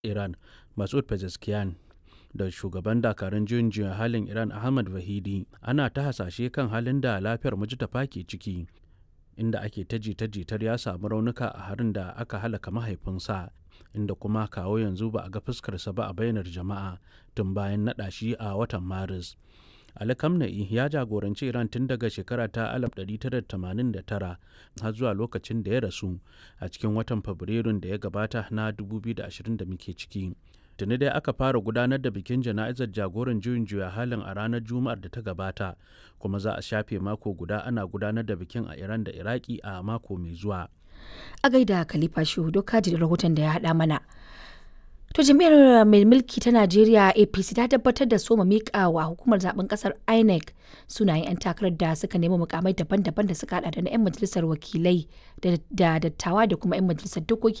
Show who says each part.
Speaker 1: Iran Masoud Pezeshkian da shugaban dakarun juyin juya halin Iran Ahmad Vahidi ana ta hasashe kan halin da lafiyar Mujtaba ke ciki, inda ake ta jita-jitar ya samu raunuka a harin da aka halaka mahaifinsa, inda kuma kawo yanzu ba a ga fuskarsa ba a bainar jama'a tun bayan naɗa shi a watan Maris. Ali Khamenei ya jagoranci Iran tun daga shekara ta 1989 har zuwa lokacin da ya rasu a cikin watan Fabrairun da ya gabata na 2020 da muke ciki. Tuni dai aka fara gudanar da bikin jana'izar jagoran juyin juya halin a ranar Juma'ar da ta gabata, kuma za a shafe mako guda ana gudanar da bikin a Iran da Iraki a mako mai zuwa.
Speaker 2: A gaida Khalifa Shehu Dokaji da rahoton da ya haɗa mana. To jami'ar mai mulki ta Najeriya APC ta tabbatar da soma miƙa wa hukumar zaben kasar INEC sunayen 'yan takarar da suka nemi mukamai daban-daban da suka hada da na 'yan majalisar wakilai da dattawa da kuma 'yan majalisar dokoki